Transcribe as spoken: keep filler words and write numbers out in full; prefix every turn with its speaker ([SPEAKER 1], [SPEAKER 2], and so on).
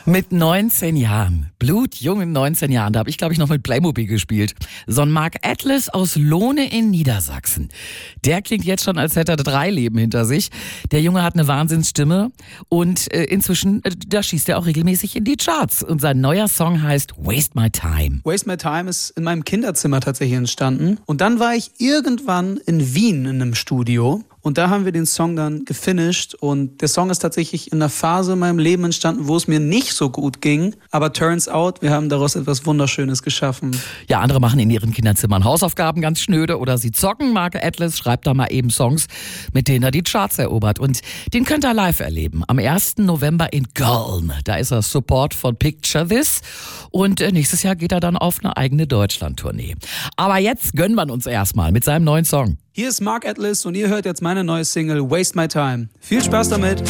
[SPEAKER 1] Mit neunzehn Jahren, blutjungen neunzehn Jahren, da habe ich glaube ich noch mit Playmobil gespielt. So ein Mark Atlas aus Lohne in Niedersachsen. Der klingt jetzt schon, als hätte er drei Leben hinter sich. Der Junge hat eine Wahnsinnsstimme und äh, inzwischen, äh, da schießt er auch regelmäßig in die Charts. Und sein neuer Song heißt Waste My Time.
[SPEAKER 2] Waste My Time ist in meinem Kinderzimmer tatsächlich entstanden. Und dann war ich irgendwann in Wien in einem Studio. Und da haben wir den Song dann gefinisht und der Song ist tatsächlich in einer Phase in meinem Leben entstanden, wo es mir nicht so gut ging. Aber turns out, wir haben daraus etwas Wunderschönes geschaffen.
[SPEAKER 1] Ja, andere machen in ihren Kinderzimmern Hausaufgaben ganz schnöde oder sie zocken. Mark Atlas schreibt da mal eben Songs, mit denen er die Charts erobert. Und den könnt ihr live erleben. Am ersten November in Köln. Da ist er Support von Picture This. Und nächstes Jahr geht er dann auf eine eigene Deutschland-Tournee. Aber jetzt gönnen wir uns erstmal mit seinem neuen Song.
[SPEAKER 2] Hier ist Mark Atlas und ihr hört jetzt meine neue Single Waste My Time. Viel Spaß damit!